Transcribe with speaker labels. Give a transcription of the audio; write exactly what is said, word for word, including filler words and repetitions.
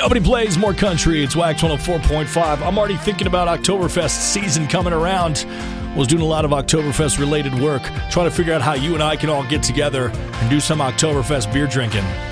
Speaker 1: Nobody plays more country. It's Wax one oh four point five. I'm already thinking about Oktoberfest season coming around. I was doing a lot of Oktoberfest-related work, trying to figure out how you and I can all get together and do some Oktoberfest beer drinking.